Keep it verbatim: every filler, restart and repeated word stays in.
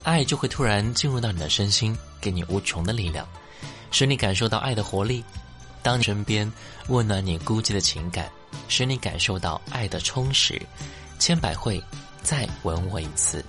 爱就会突然进入到你的身心，给你无穷的力量，使你感受到爱的活力。当你身边温暖你孤寂的情感，使你感受到爱的充实。千百惠，再吻我一次。